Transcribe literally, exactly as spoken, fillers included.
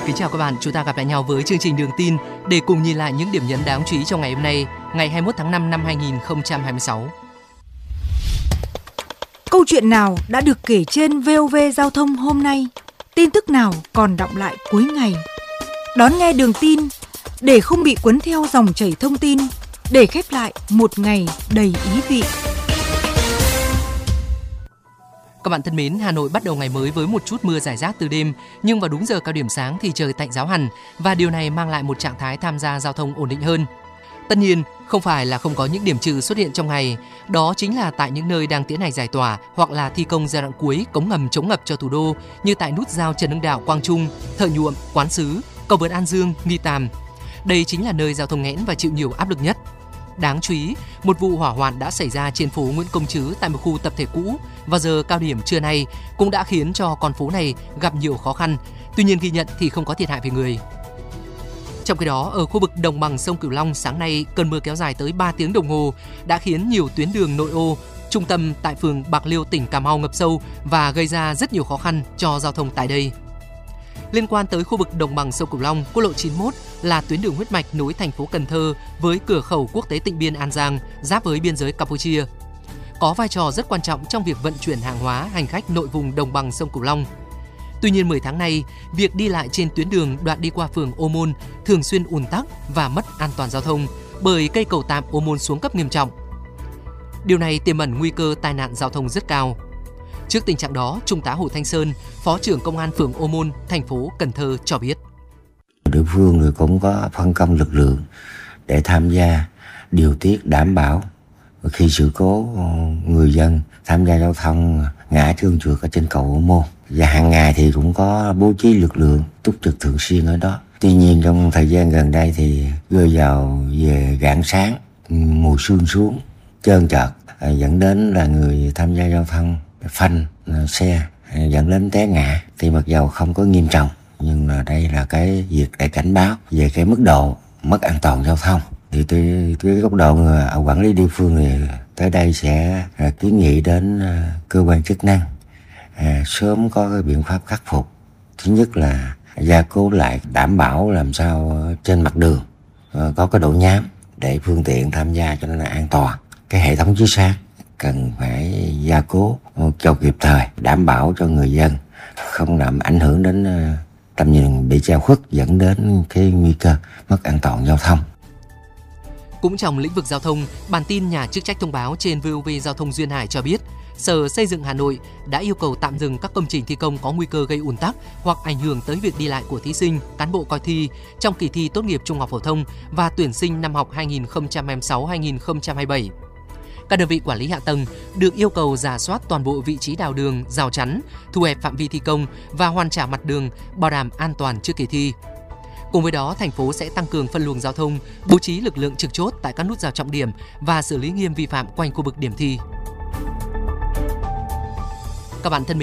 Kính chào các bạn, chúng ta gặp lại nhau với chương trình Đường tin để cùng nhìn lại những điểm nhấn đáng chú ý trong ngày hôm nay, ngày hai mươi mốt tháng năm năm hai nghìn không trăm hai mươi sáu. Câu chuyện nào đã được kể trên vê o vê Giao thông hôm nay? Tin tức nào còn đọng lại cuối ngày? Đón nghe Đường tin để không bị cuốn theo dòng chảy thông tin, để khép lại một ngày đầy ý vị. Các bạn thân mến, Hà Nội bắt đầu ngày mới với một chút mưa rải rác từ đêm, nhưng vào đúng giờ cao điểm sáng thì trời tạnh ráo hẳn và điều này mang lại một trạng thái tham gia giao thông ổn định hơn. Tất nhiên, không phải là không có những điểm trừ xuất hiện trong ngày, đó chính là tại những nơi đang tiến hành giải tỏa hoặc là thi công giai đoạn cuối cống ngầm chống ngập cho thủ đô như tại nút giao Trần Hưng Đạo, Quang Trung, Thợ Nhuộm, Quán Sứ, cầu vượt An Dương, Nghi Tàm. Đây chính là nơi giao thông nghẽn và chịu nhiều áp lực nhất. Đáng chú ý, một vụ hỏa hoạn đã xảy ra trên phố Nguyễn Công Trứ tại một khu tập thể cũ vào giờ cao điểm trưa nay cũng đã khiến cho con phố này gặp nhiều khó khăn. Tuy nhiên ghi nhận thì không có thiệt hại về người. Trong khi đó, ở khu vực đồng bằng sông Cửu Long sáng nay, cơn mưa kéo dài tới ba tiếng đồng hồ đã khiến nhiều tuyến đường nội ô, trung tâm tại phường Bạc Liêu, tỉnh Cà Mau ngập sâu và gây ra rất nhiều khó khăn cho giao thông tại đây. Liên quan tới khu vực đồng bằng sông Cửu Long, quốc lộ chín mươi mốt là tuyến đường huyết mạch nối thành phố Cần Thơ với cửa khẩu quốc tế Tịnh Biên An Giang, giáp với biên giới Campuchia. Có vai trò rất quan trọng trong việc vận chuyển hàng hóa, hành khách nội vùng đồng bằng sông Cửu Long. Tuy nhiên mười tháng nay, việc đi lại trên tuyến đường đoạn đi qua phường Ô Môn thường xuyên ùn tắc và mất an toàn giao thông bởi cây cầu tạm Ô Môn xuống cấp nghiêm trọng. Điều này tiềm ẩn nguy cơ tai nạn giao thông rất cao. Trước tình trạng đó, Trung tá Hồ Thanh Sơn, Phó trưởng Công an phường Ô Môn, thành phố Cần Thơ cho biết. Địa phương thì cũng có phân công lực lượng để tham gia điều tiết đảm bảo khi sự cố người dân tham gia giao thông ngã trơn trượt ở trên cầu Ô Môn. Và hàng ngày thì cũng có bố trí lực lượng túc trực thường xuyên ở đó. Tuy nhiên trong thời gian gần đây thì rơi vào về rạng sáng, mùa sương xuống, trơn trượt dẫn đến là người tham gia giao thông phanh xe dẫn đến té ngã. Thì mặc dầu không có nghiêm trọng, nhưng là đây là cái việc để cảnh báo về cái mức độ mất an toàn giao thông. Thì từ cái góc độ người quản lý địa phương thì tới đây sẽ kiến nghị đến cơ quan chức năng à, sớm có cái biện pháp khắc phục. Thứ nhất là gia cố lại, đảm bảo làm sao trên mặt đường có cái độ nhám để phương tiện tham gia cho nên là an toàn. Cái hệ thống chiếu sáng cần phải gia cố cho kịp thời, đảm bảo cho người dân không làm ảnh hưởng đến tầm nhìn bị che khuất, dẫn đến cái nguy cơ mất an toàn giao thông. Cũng trong lĩnh vực giao thông, bản tin nhà chức trách thông báo trên vê o vê Giao thông Duyên Hải cho biết, Sở Xây dựng Hà Nội đã yêu cầu tạm dừng các công trình thi công có nguy cơ gây ùn tắc hoặc ảnh hưởng tới việc đi lại của thí sinh, cán bộ coi thi trong kỳ thi tốt nghiệp trung học phổ thông và tuyển sinh năm học hai nghìn không trăm hai mươi sáu hai nghìn không trăm hai mươi bảy. Các đơn vị quản lý hạ tầng được yêu cầu rà soát toàn bộ vị trí đào đường, rào chắn, thu hẹp phạm vi thi công và hoàn trả mặt đường, bảo đảm an toàn trước kỳ thi. Cùng với đó, thành phố sẽ tăng cường phân luồng giao thông, bố trí lực lượng trực chốt tại các nút giao trọng điểm và xử lý nghiêm vi phạm quanh khu vực điểm thi. Các bạn thân mến,